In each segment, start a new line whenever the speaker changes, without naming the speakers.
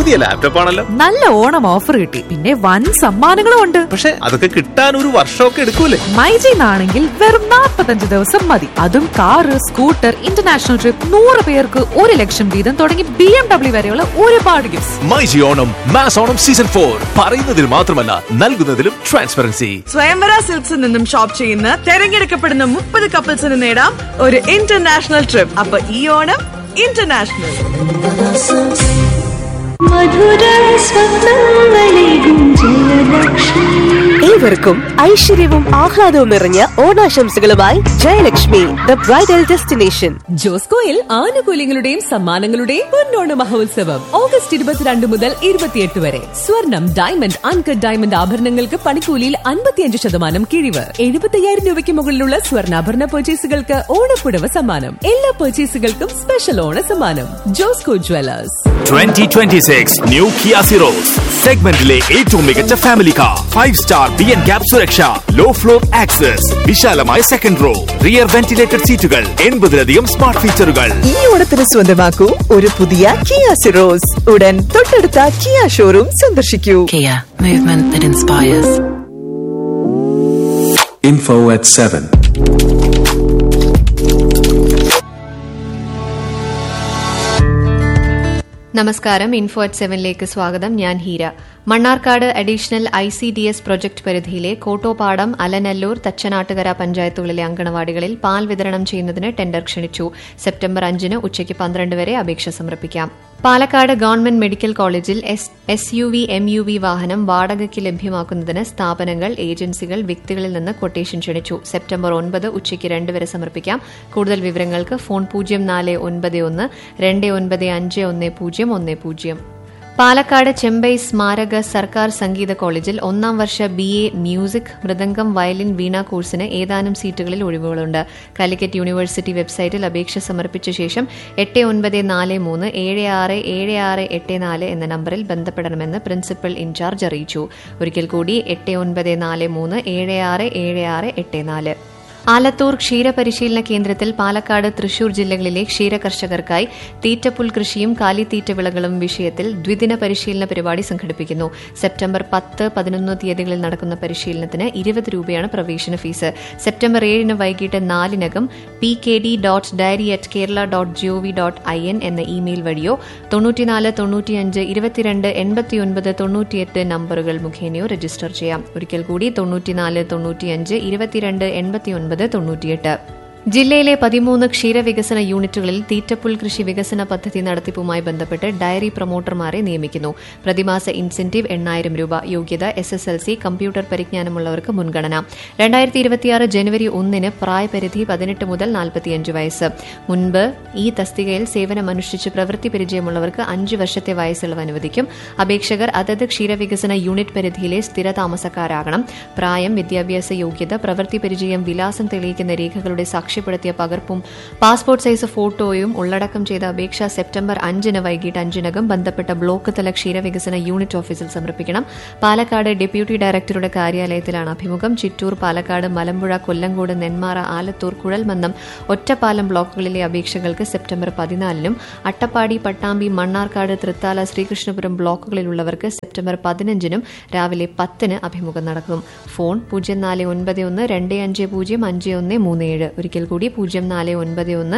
പുതിയ ലാപ്ടോപ്പ് ആണല്ലോ.
നല്ല ഓണം ഓഫർ കിട്ടി, പിന്നെ വൻ സമ്മാനങ്ങളും ഉണ്ട്.
പക്ഷെ അതൊക്കെ കിട്ടാൻ ഒരു വർഷമൊക്കെ എടുക്കൂലേ?
മൈജിന്നാണെങ്കിൽ വെറും 45 ദിവസം മതി. അതും കാറ്, സ്കൂട്ടർ, ഇന്റർനാഷണൽ ട്രിപ്പ്, 100 പേർക്ക് 1 ലക്ഷം വീതം തുടങ്ങി BMW വരെയുള്ള ഒരുപാട് gifts.
MyG Onam mass Onam season 4 പറയുന്നതിൽ മാത്രമല്ല നൽകുന്നതിലും ട്രാൻസ്പെറൻസി.
സ്വയംവര സിൽക്സിൽ നിന്നും ഷോപ്പ് ചെയ്യുന്ന തെരഞ്ഞെടുക്കപ്പെടുന്ന 30 കപ്പിൾസിന് നേടാം ഒരു ഇന്റർനാഷണൽ ട്രിപ്പ്. അപ്പൊ ഈ ഓണം ഇന്റർനാഷണൽ.
ഏവർക്കും ഐശ്വര്യവും ആഹ്ലാദവും നിറഞ്ഞ ഓണാശംസകളുമായി ജയലക്ഷ്മി ദ ബ്രൈഡൽ ഡെസ്റ്റിനേഷൻ.
ജോസ്കോയിൽ ആനുകൂല്യങ്ങളുടെയും സമ്മാനങ്ങളുടെയും പൊന്നോണ മഹോത്സവം ഓഗസ്റ്റ് 22 മുതൽ 28 വരെ. സ്വർണം, ഡയമണ്ട്, അൺകട്ട് ഡയമണ്ട് ആഭരണങ്ങൾക്ക് പണിക്കൂലിയിൽ 55% കിഴിവ്. 75,000 രൂപയ്ക്ക് മുകളിലുള്ള സ്വർണ്ണാഭരണ പർച്ചേസുകൾക്ക് ഓണപ്പുടവ സമ്മാനം. എല്ലാ പർച്ചേസുകൾക്കും സ്പെഷ്യൽ ഓണ സമ്മാനം. Josco Jewellers.
2026 new Kia Syros സെഗ്മെന്റിലെ ഏറ്റവും മികച്ച ഫാമിലി കാർ. 5-star BN-CAP സുരക്ഷ, ലോ ഫ്ലോർ ആക്സസ്, വിശാലമായ സെക്കൻഡ് റോ, റിയർ വെന്റിലേറ്റഡ് സീറ്റുകൾ, 80-ലധികം സ്മാർട്ട് ഫീച്ചറുകൾ.
ഈ ഓണത്തിന് സ്വന്തമാക്കൂ ഒരു പുതിയ കിയ സിറോസ്. ഉടൻ തൊട്ടടുത്ത കിയ ഷോറൂം സന്ദർശിക്കൂ.
Kia, movement that inspires.
Info at 7.
നമസ്കാരം. ഇൻഫോ അറ്റ് 7ലേക്ക് സ്വാഗതം. ഞാൻ Heera. Mannarkkad additional ICDS project പരിധിയിലെ കോട്ടോപ്പാടം, അലനല്ലൂർ, തച്ചനാട്ടുകര പഞ്ചായത്തുകളിലെ അങ്കണവാടികളിൽ പാൽ വിതരണം ചെയ്യുന്നതിന് ടെൻഡർ ക്ഷണിച്ചു. സെപ്റ്റംബർ 5 ഉച്ചയ്ക്ക് 12 വരെ അപേക്ഷ സമർപ്പിക്കാം. പാലക്കാട് ഗവൺമെന്റ് മെഡിക്കൽ കോളേജിൽ SUV MUV വാഹനം വാടകയ്ക്ക് ലഭ്യമാക്കുന്നതിന് സ്ഥാപനങ്ങൾ, ഏജൻസികൾ, വ്യക്തികളിൽ നിന്ന് ക്വട്ടേഷൻ ക്ഷണിച്ചു. സെപ്റ്റംബർ 9 ഉച്ചയ്ക്ക് 2 വരെ സമർപ്പിക്കാം. കൂടുതൽ വിവരങ്ങൾക്ക് ഫോൺ 0491 295110 10. പാലക്കാട് ചെമ്പൈ സ്മാരക സർക്കാർ സംഗീത കോളേജിൽ 1ാം വർഷ BA മ്യൂസിക്, മൃദംഗം, വയലിൻ, വീണ കോഴ്സിന് ഏതാനും സീറ്റുകളിൽ ഒഴിവുകളുണ്ട്. കാലിക്കറ്റ് യൂണിവേഴ്സിറ്റി വെബ്സൈറ്റിൽ അപേക്ഷ സമർപ്പിച്ച ശേഷം 8943 767684 എന്ന നമ്പറിൽ ബന്ധപ്പെടണമെന്ന് പ്രിൻസിപ്പൽ ഇൻചാർജ് അറിയിച്ചു. ഒരിക്കൽ കൂടി 8943 767684. ആലത്തൂർ ക്ഷീരപരിശീലന കേന്ദ്രത്തിൽ പാലക്കാട്, തൃശൂർ ജില്ലകളിലെ ക്ഷീര കർഷകർക്കായി തീറ്റപ്പുൽ കൃഷിയും കാലിത്തീറ്റ വിളകളും വിഷയത്തിൽ ദ്വിദിന പരിശീലന പരിപാടി സംഘടിപ്പിക്കുന്നു. സെപ്റ്റംബർ 10, 11 തീയതികളിൽ നടക്കുന്ന പരിശീലനത്തിന് 20 രൂപയാണ് പ്രവേശന ഫീസ്. സെപ്റ്റംബർ 7 വൈകിട്ട് 4 pkd.diary@kerala.gov.in എന്ന ഇമെയിൽ വഴിയോ 94 95 22 89 98 നമ്പറുകൾ മുഖേനയോ രജിസ്റ്റർ ചെയ്യാം. ഒരിക്കൽ കൂടി 94 95 22 89 98. ജില്ലയിലെ 13 ക്ഷീരവികസന യൂണിറ്റുകളിൽ തീറ്റപ്പുൽ കൃഷി വികസന പദ്ധതി നടത്തിപ്പുമായി ബന്ധപ്പെട്ട് ഡയറി പ്രൊമോട്ടർമാരെ നിയമിക്കുന്നു. പ്രതിമാസ ഇൻസെന്റീവ് 8,000 രൂപ. യോഗ്യത SSLC. കമ്പ്യൂട്ടർ പരിജ്ഞാനമുള്ളവർക്ക് മുൻഗണന. 2026 ജനുവരി 1 പ്രായപരിധി 18 മുതൽ 45 വയസ്സ്. മുൻപ് ഈ തസ്തികയിൽ സേവനമനുഷ്ഠിച്ച് പ്രവൃത്തി പരിചയമുള്ളവർക്ക് 5 വർഷത്തെ വയസ്സിളവ് അനുവദിക്കും. അപേക്ഷകർ അതത് ക്ഷീരവികസന യൂണിറ്റ് പരിധിയിലെ സ്ഥിരതാമസക്കാരാകണം. പ്രായം, വിദ്യാഭ്യാസ യോഗ്യത, പ്രവൃത്തി പരിചയം, വിലാസം തെളിയിക്കുന്ന രേഖകളുടെ സാക്ഷ്യപ്പെടുത്തിയ പകർപ്പും പാസ്പോർട്ട് സൈസ് ഫോട്ടോയും ഉള്ളടക്കം ചെയ്ത അപേക്ഷ സെപ്റ്റംബർ 5 വൈകിട്ട് 5 ബന്ധപ്പെട്ട ബ്ലോക്ക് തല ക്ഷീരവികസന യൂണിറ്റ് ഓഫീസിൽ സമർപ്പിക്കണം. പാലക്കാട് ഡെപ്യൂട്ടി ഡയറക്ടറുടെ കാര്യാലയത്തിലാണ് അഭിമുഖം. ചിറ്റൂർ, പാലക്കാട്, മലമ്പുഴ, കൊല്ലങ്കോട്, നെന്മാറ, ആലത്തൂർ, കുഴൽമന്ദം, ഒറ്റപ്പാലം ബ്ലോക്കുകളിലെ അപേക്ഷകൾക്ക് സെപ്റ്റംബർ 14 അട്ടപ്പാടി, പട്ടാമ്പി, മണ്ണാർക്കാട്, തൃത്താല, ശ്രീകൃഷ്ണപുരം ബ്ലോക്കുകളിലുള്ളവർക്ക് സെപ്റ്റംബർ 15 രാവിലെ 10 അഭിമുഖം നടക്കും. ഫോൺ 0491 250 5137. ഒരിക്കൽ കൂടി 0491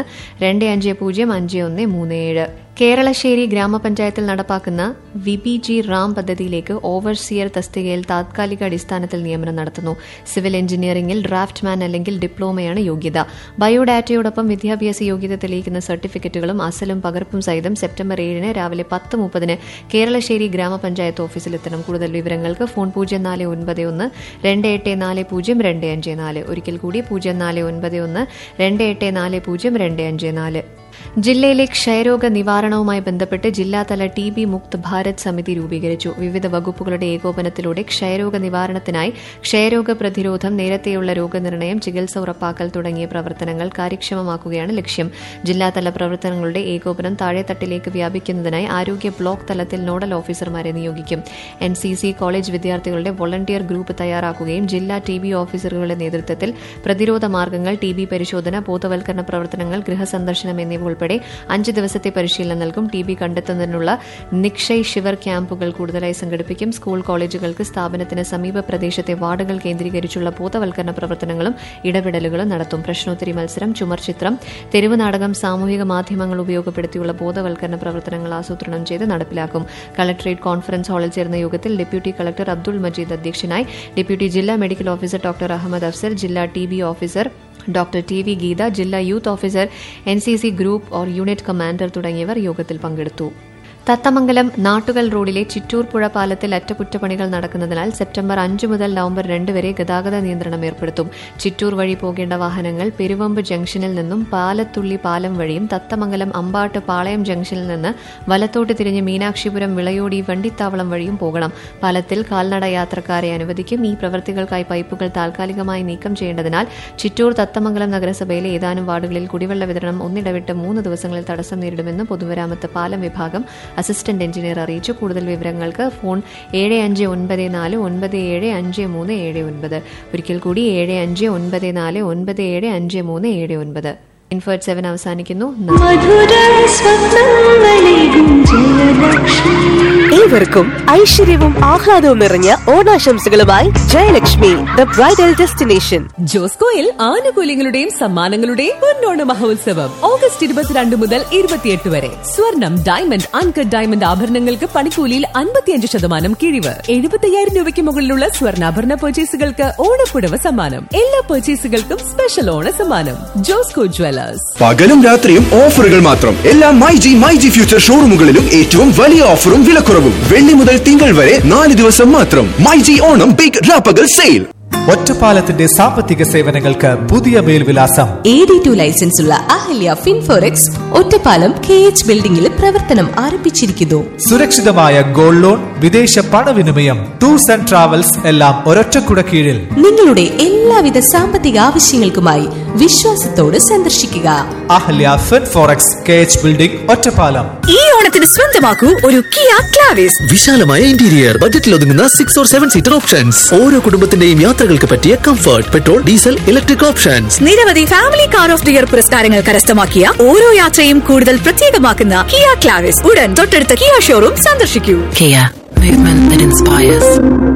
250 5137. കേരളശ്ശേരി ഗ്രാമപഞ്ചായത്തിൽ നടപ്പാക്കുന്ന VBG റാം പദ്ധതിയിലേക്ക് ഓവർസിയർ തസ്തികയിൽ താത്കാലിക അടിസ്ഥാനത്തിൽ നിയമനം നടത്തുന്നു. സിവിൽ എഞ്ചിനീയറിംഗിൽ ഡ്രാഫ്റ്റ്മാൻ അല്ലെങ്കിൽ ഡിപ്ലോമയാണ് യോഗ്യത. ബയോഡാറ്റയോടൊപ്പം വിദ്യാഭ്യാസ യോഗ്യത തെളിയിക്കുന്ന സർട്ടിഫിക്കറ്റുകളും അസലും പകർപ്പും സഹിതം സെപ്റ്റംബർ 7 രാവിലെ 10:30 കേരളശ്ശേരി ഗ്രാമപഞ്ചായത്ത് ഓഫീസിലെത്തണം. കൂടുതൽ വിവരങ്ങൾക്ക് ഫോൺ 0491 2840 254. ഒരിക്കൽ കൂടി 0491 2840 254. ജില്ലയിലെ ക്ഷയരോഗ നിവാരണവുമായി ബന്ധപ്പെട്ട് ജില്ലാതല TB മുക്ത് ഭാരത് സമിതി രൂപീകരിച്ചു. വിവിധ വകുപ്പുകളുടെ ഏകോപനത്തിലൂടെ ക്ഷയരോഗ നിവാരണത്തിനായി ക്ഷയരോഗ പ്രതിരോധം, നേരത്തെയുള്ള രോഗനിർണയം, ചികിത്സ ഉറപ്പാക്കൽ തുടങ്ങിയ പ്രവർത്തനങ്ങൾ കാര്യക്ഷമമാക്കുകയാണ് ലക്ഷ്യം. ജില്ലാതല പ്രവർത്തനങ്ങളുടെ ഏകോപനം താഴെത്തട്ടിലേക്ക് വ്യാപിക്കുന്നതിനായി ആരോഗ്യ ബ്ലോക്ക് തലത്തിൽ നോഡൽ ഓഫീസർമാരെ നിയോഗിക്കും. NCC കോളേജ് വിദ്യാർത്ഥികളുടെ വോളണ്ടിയർ ഗ്രൂപ്പ് തയ്യാറാക്കുകയും ജില്ലാ TB ഓഫീസറുകളുടെ നേതൃത്വത്തിൽ പ്രതിരോധ മാർഗ്ഗങ്ങൾ, TB പരിശോധന, ബോധവൽക്കരണ പ്രവർത്തനങ്ങൾ, ഗൃഹസന്ദർശനം എന്നിവ ഉൾപ്പെടെ 5 ദിവസത്തെ പരിശീലനം നൽകും. TB കണ്ടെത്തുന്നതിനുള്ള നിക്ഷയ് ശിവർ ക്യാമ്പുകൾ കൂടുതലായി സംഘടിപ്പിക്കും. സ്കൂൾ കോളേജുകൾക്ക് സ്ഥാപനത്തിന് സമീപ പ്രദേശത്തെ വാർഡുകൾ കേന്ദ്രീകരിച്ചുള്ള ബോധവൽക്കരണ പ്രവർത്തനങ്ങളും ഇടപെടലുകളും നടത്തും. പ്രശ്നോത്തരി മത്സരം, ചുമർചിത്രം, തെരുവ് നാടകം, സാമൂഹിക മാധ്യമങ്ങൾ ഉപയോഗപ്പെടുത്തിയുള്ള ബോധവൽക്കരണ പ്രവർത്തനങ്ങൾ ആസൂത്രണം ചെയ്ത് നടപ്പിലാക്കും. കളക്ടറേറ്റ് കോൺഫറൻസ് ഹാളിൽ ചേർന്ന യോഗത്തിൽ ഡെപ്യൂട്ടി കളക്ടർ അബ്ദുൾ മജീദ് അധ്യക്ഷനായി. ഡെപ്യൂട്ടി ജില്ലാ medical officer doctor Ahmed Afsar, ജില്ലാ TB officer doctor TV Geetha, ജില്ലാ youth officer, NCC group or unit commander തുടങ്ങിയവർ യോഗത്തിൽ പങ്കെടുത്തു. തത്തമംഗലം നാട്ടുകൽ റോഡിലെ ചിറ്റൂർ പുഴ പാലത്തിൽ അറ്റകുറ്റപ്പണികൾ നടക്കുന്നതിനാൽ സെപ്റ്റംബർ 5 മുതൽ നവംബർ 2 വരെ ഗതാഗത നിയന്ത്രണം ഏർപ്പെടുത്തും. ചിറ്റൂർ വഴി പോകേണ്ട വാഹനങ്ങൾ പെരുവമ്പ് ജംഗ്ഷനിൽ നിന്നും പാലത്തുള്ളി പാലം വഴിയും തത്തമംഗലം അമ്പാട്ട് പാളയം ജംഗ്ഷനിൽ നിന്ന് വലത്തോട്ട് തിരിഞ്ഞ് മീനാക്ഷിപുരം വിളയോടി വണ്ടിത്താവളം വഴിയും പോകണം. പാലത്തിൽ കാൽനട യാത്രക്കാരെ അനുവദിക്കും. ഈ പ്രവൃത്തികൾക്കായി പൈപ്പുകൾ താൽക്കാലികമായി നീക്കം ചെയ്യേണ്ടതിനാൽ ചിറ്റൂർ തത്തമംഗലം നഗരസഭയിലെ ഏതാനും വാർഡുകളിൽ കുടിവെള്ള വിതരണം ഒന്നിടവിട്ട് 3 ദിവസങ്ങളിൽ തടസ്സം നേരിടുമെന്ന് പൊതുമരാമത്ത് പാലം വിഭാഗം അസിസ്റ്റന്റ് എഞ്ചിനീയർ അറിയിച്ചു. കൂടുതൽ വിവരങ്ങൾക്ക് ഫോൺ 7594975379. ഒരിക്കൽ കൂടി 7594975379. ഇൻഫേർട്ട് 7 അവസാനിക്കുന്നു.
ഏവർക്കും ഐശ്വര്യവും ആഹ്ലാദവും നിറഞ്ഞ ഓണാശംസകളുമായി ജയലക്ഷ്മി ദ ബ്രൈഡൽ ഡെസ്റ്റിനേഷൻ.
ജോസ്കോയിൽ ആനുകൂല്യങ്ങളുടെയും സമ്മാനങ്ങളുടെയും പൊന്നോണ മഹോത്സവം ഓഗസ്റ്റ് 22 മുതൽ 28 വരെ. സ്വർണം, ഡയമണ്ട്, അൺകട്ട് ഡയമണ്ട് ആഭരണങ്ങൾക്ക് പണിക്കൂലിയിൽ 55% കിഴിവ്. 75,000 രൂപയ്ക്ക് മുകളിലുള്ള സ്വർണ്ണാഭരണ പർച്ചേസുകൾക്ക് ഓണപ്പുടവ സമ്മാനം. എല്ലാ പർച്ചേസുകൾക്കും സ്പെഷ്യൽ ഓണ സമ്മാനം. ജോസ്കോ ജ്വല്ലേഴ്സ്.
പകലും രാത്രിയും ഓഫറുകൾ മാത്രം. എല്ലാ മൈജി ഫ്യൂച്ചർ ഷോറൂമുകളിലും ഏറ്റവും വലിയ ഓഫറും വിലക്കുറവും. വെള്ളി മുതൽ തിങ്കൾ വരെ 4 ദിവസം മാത്രം. മൈജി ഓണം ബിഗ് രാപ്പകൽ സെയിൽ.
ഒറ്റപ്പാലത്തിന്റെ സാമ്പത്തിക സേവനങ്ങൾക്ക് പുതിയ മേൽവിലാസം.
AD2 ലൈസൻസ് ഉള്ള അഹല്യ ഫിൻഫോറെക്സ് ഒറ്റപ്പാലം KH ബിൽഡിംഗിൽ പ്രവർത്തനം ആരംഭിച്ചിരിക്കുന്നു.
സുരക്ഷിതമായ ഗോൾഡ് ലോൺ, വിദേശ പണവിനിമയം, ടൂർസ് ആൻഡ് ട്രാവൽസ് എല്ലാം ഒരൊറ്റക്കുട കീഴിൽ.
നിങ്ങളുടെ എല്ലാവിധ സാമ്പത്തിക ആവശ്യങ്ങൾക്കുമായി വിശ്വാസത്തോട് സന്ദർശിക്കുക
അഹല്യ ഫിൻഫോറെക്സ് KH ബിൽഡിംഗ്, ഒറ്റപ്പാലം.
ഈ ഓണത്തിന് സ്വന്തമാക്കൂ ഒരു കിയ ക്ലാവിസ്.
വിശാലമായ ഇന്റീരിയർ, ബജറ്റിൽ ഒതുങ്ങുന്ന 6 or 7 സീറ്റർ ഓപ്ഷൻസ്. ഓരോ കുടുംബത്തിന്റെയും യാത്രകൾക്ക് പറ്റിയ comfort, petrol, diesel, electric options.
നിരവധി family car of the year പുരസ്കാരങ്ങൾ കരസ്ഥമാക്കിയ ഓരോ യാത്രയും കൂടുതൽ പ്രത്യേകമാക്കുന്ന കിയ ക്ലാവിസ് ഉടൻ തൊട്ടടുത്ത കിയ ഷോറൂം സന്ദർശിക്കൂ.
Kia, movement that inspires.